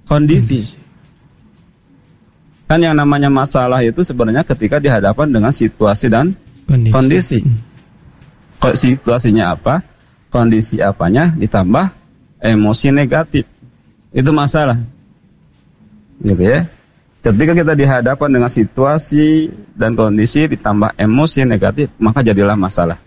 kondisi. Kan yang namanya masalah itu sebenarnya ketika dihadapkan dengan situasi dan kondisi. Situasinya apa? Kondisi apanya ditambah emosi negatif. Itu masalah. Gitu ya. Ketika kita dihadapkan dengan situasi dan kondisi ditambah emosi negatif, maka jadilah masalah.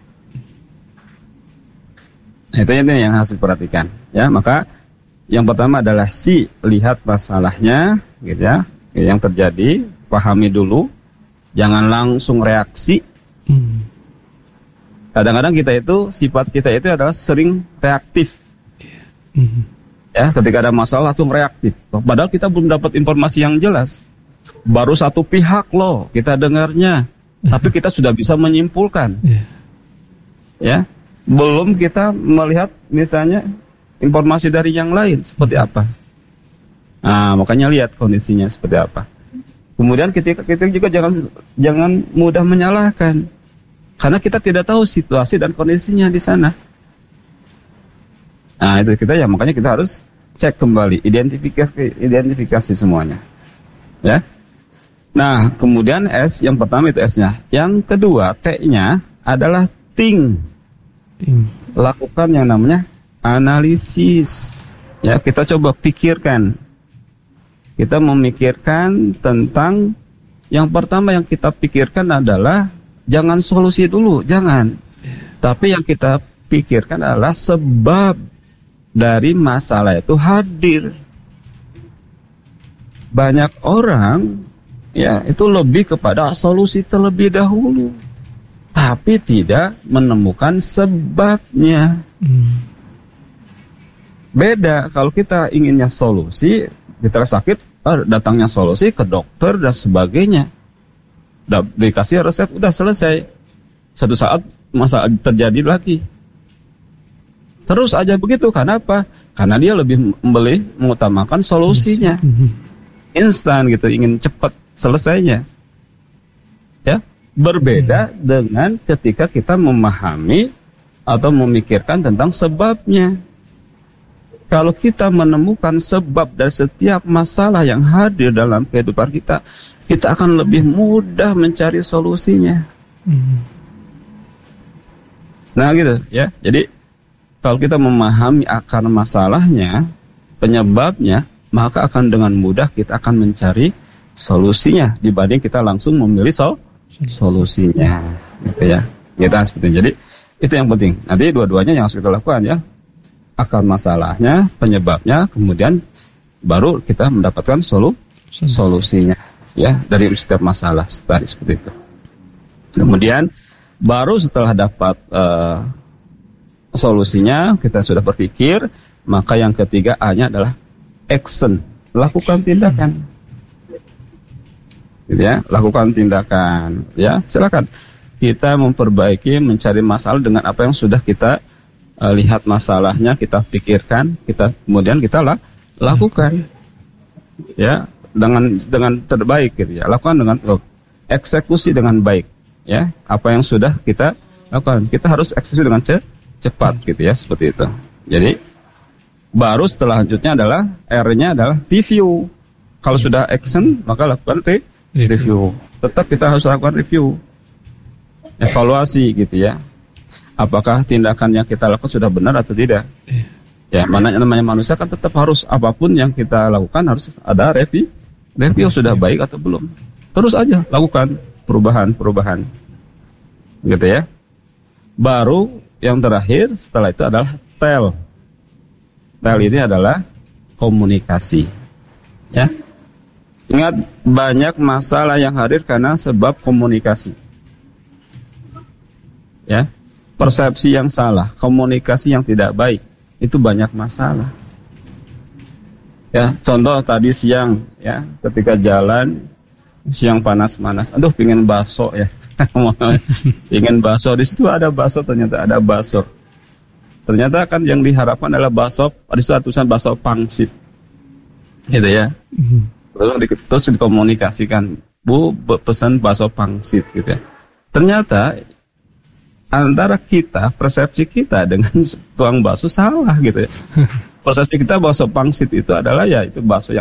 Itu yang harus diperhatikan. Ya, maka yang pertama adalah lihat masalahnya, gitu ya. Yang terjadi, pahami dulu, jangan langsung reaksi. Kadang-kadang sifat kita itu adalah sering reaktif. Ya, ketika ada masalah langsung reaktif. Padahal kita belum dapat informasi yang jelas. Baru satu pihak loh kita dengarnya, tapi kita sudah bisa menyimpulkan. Ya, belum kita melihat misalnya informasi dari yang lain seperti apa. Nah, makanya lihat kondisinya seperti apa. Kemudian kita juga jangan mudah menyalahkan, karena kita tidak tahu situasi dan kondisinya di sana. Nah, itu makanya kita harus cek kembali, identifikasi semuanya. Ya. Nah, kemudian yang pertama itu S-nya. Yang kedua, T-nya adalah think. Lakukan yang namanya analisis. Ya, kita coba pikirkan. Kita memikirkan tentang yang pertama yang kita pikirkan adalah jangan solusi dulu, jangan. Tapi yang kita pikirkan adalah sebab dari masalah itu hadir. Banyak orang ya itu lebih kepada solusi terlebih dahulu, tapi tidak menemukan sebabnya. Beda kalau kita inginnya solusi, kita sakit, datangnya solusi ke dokter dan sebagainya. Dikasih resep, udah selesai. Satu saat masalah terjadi lagi. Terus aja begitu, karena apa? Karena dia lebih mengutamakan solusinya. Instan gitu, ingin cepat selesainya. Ya, berbeda dengan ketika kita memahami atau memikirkan tentang sebabnya. Kalau kita menemukan sebab dari setiap masalah yang hadir dalam kehidupan kita, kita akan lebih mudah mencari solusinya. Nah gitu ya. Jadi kalau kita memahami akar masalahnya, penyebabnya, maka akan dengan mudah kita akan mencari solusinya dibanding kita langsung memilih solusinya. Gitu ya. Kita seperti itu. Jadi itu yang penting. Nanti dua-duanya yang harus kita lakukan ya. Akar masalahnya, penyebabnya, kemudian baru kita mendapatkan solusinya ya dari setiap masalah tadi seperti itu. Kemudian baru setelah dapat solusinya, kita sudah berpikir, maka yang ketiga A-nya adalah action, lakukan tindakan. Gitu ya, lakukan tindakan ya. Silakan kita memperbaiki, mencari masalah dengan apa yang sudah kita lihat masalahnya, kita pikirkan, kemudian kita lakukan ya dengan terbaik gitu ya. Lakukan dengan eksekusi dengan baik ya. Apa yang sudah kita lakukan, kita harus eksekusi dengan cepat gitu ya, seperti itu. Jadi baru setelah lanjutnya adalah R-nya adalah review. Kalau sudah action maka lakukan review. Tetap kita harus lakukan review, evaluasi gitu ya. Apakah tindakan yang kita lakukan sudah benar atau tidak? Ya, namanya manusia kan tetap harus apapun yang kita lakukan harus ada review sudah baik atau belum. Terus aja lakukan perubahan. Gitu ya. Baru yang terakhir setelah itu adalah tell. Tell ini adalah komunikasi. Ya. Ingat, banyak masalah yang hadir karena sebab komunikasi. Ya. Persepsi yang salah, komunikasi yang tidak baik, itu banyak masalah. Ya, contoh tadi siang, ya, ketika jalan, siang panas-panas, aduh, pingin bakso ya, pingin bakso, di situ ada bakso, ternyata ada bakso. Ternyata kan yang diharapkan adalah bakso, ada tulisan bakso pangsit, gitu ya. Terus dikomunikasikan, Bu, pesan bakso pangsit, gitu ya. Ternyata antara persepsi kita dengan tukang bakso salah gitu ya. Persepsi kita bakso pangsit itu adalah ya itu bakso yang